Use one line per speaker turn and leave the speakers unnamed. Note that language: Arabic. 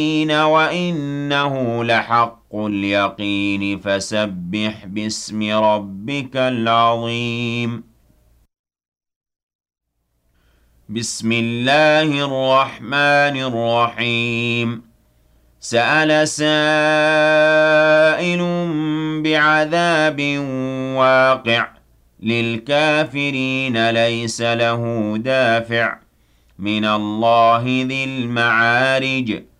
وَإِنَّهُ لَحَقُّ الْيَقِينِ فَسَبِّحْ بِاسْمِ رَبِّكَ الْعَظِيمِ بسم الله الرحمن الرحيم سأل سائل بعذاب واقع للكافرين ليس له دافع من الله ذي المعارج